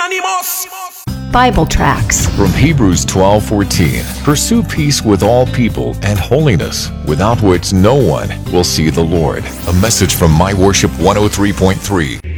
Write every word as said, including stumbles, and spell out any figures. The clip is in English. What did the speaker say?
unanimous. Bible tracts From Hebrews twelve fourteen, pursue peace with all people and holiness, without which no one will see the Lord. A message from My Worship one oh three point three.